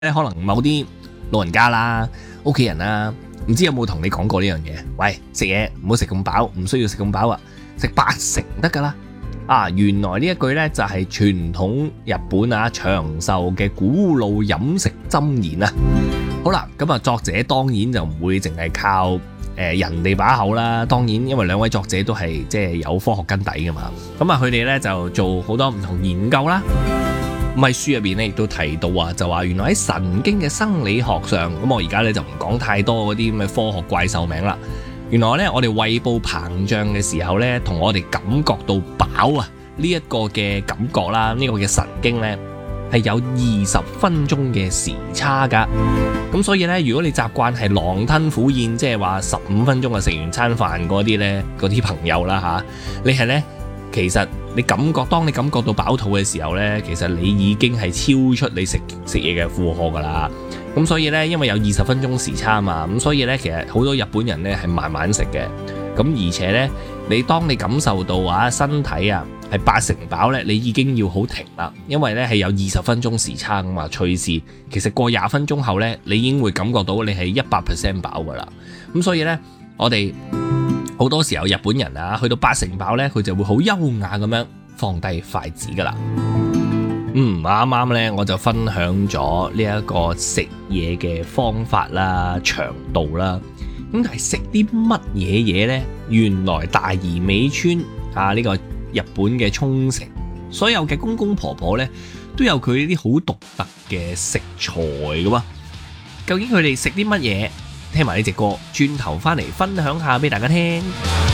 可能某啲老人家啦、屋企人啦，唔知有冇同你講過呢樣嘢？喂，食嘢唔好食咁飽，唔需要食咁飽啊，食8成得噶啦。原來呢一句呢，就係傳統日本長壽嘅古老飲食箴言啊。好啦，咁作者當然就唔會淨係靠人哋把口啦。當然，因為兩位作者都係即係有科學根底噶嘛。咁佢哋呢，就做好多唔同研究啦。咁喺書入邊咧，亦都提到就話原來喺神經嘅生理學上，咁我而家咧就唔講太多嗰啲咁嘅科學怪獸名啦。原來咧，我哋胃部膨脹嘅時候咧，同我哋感覺到飽呢一個嘅感覺啦，呢個嘅神經咧係有20分鐘嘅時差噶。咁所以咧，如果你習慣係狼吞虎咽，即係話15分鐘就食完餐飯嗰啲咧，嗰啲朋友啦吓，你係咧。其實當你感覺到飽肚嘅時候呢，其實你已經係超出你食嘢嘅負荷噶啦。咁所以呢，因為有20分鐘時差嘛，咁所以呢，其實好多日本人呢係慢慢食嘅。咁而且呢，當你感受到身體係8成飽呢，你已經要好停啦，因為呢係有20分鐘時差咁嘛。隨時其實過20分鐘後呢，你已經會感覺到你係100% 飽噶啦。咁所以呢，我哋好多時候日本人去到8成飽呢，佢就會好優雅咁樣放低筷子噶啦。啱啱呢，我就分享咗呢一個食嘢嘅方法啦、長度啦。咁但係食啲乜嘢呢？原來大宜美村呢個日本嘅沖繩，所有嘅公公婆婆呢，都有佢啲好獨特嘅食材噶喎。究竟佢哋食啲乜嘢？聽埋呢隻歌，轉頭翻嚟分享下俾大家聽。